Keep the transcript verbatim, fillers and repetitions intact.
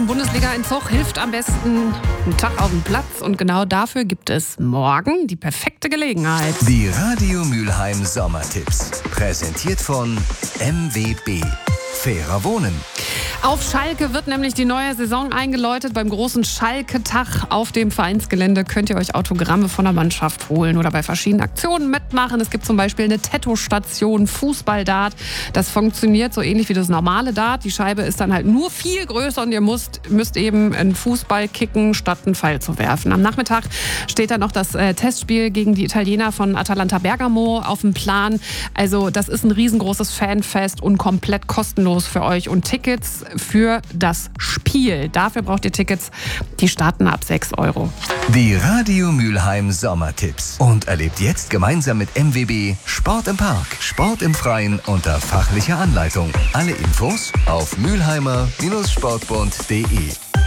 Bundesliga-Entzug hilft am besten einen Tag auf dem Platz. Und genau dafür gibt es morgen die perfekte Gelegenheit. Die Radio Mülheim Sommertipps. Präsentiert von M W B. Fairer Wohnen. Auf Schalke wird nämlich die neue Saison eingeläutet. Beim großen Schalke-Tag auf dem Vereinsgelände könnt ihr euch Autogramme von der Mannschaft holen oder bei verschiedenen Aktionen mitmachen. Es gibt zum Beispiel eine Tattoo-Station, Fußball-Dart. Das funktioniert so ähnlich wie das normale Dart. Die Scheibe ist dann halt nur viel größer und ihr müsst, müsst eben einen Fußball kicken, statt einen Pfeil zu werfen. Am Nachmittag steht dann noch das äh, Testspiel gegen die Italiener von Atalanta Bergamo auf dem Plan. Also das ist ein riesengroßes Fanfest und komplett kostenlos für euch. Und Tickets für das Spiel. Dafür braucht ihr Tickets, die starten ab sechs Euro. Die Radio Mülheim Sommertipps. Und erlebt jetzt gemeinsam mit M W B Sport im Park, Sport im Freien unter fachlicher Anleitung. Alle Infos auf mülheimer Bindestrich sportbund punkt de.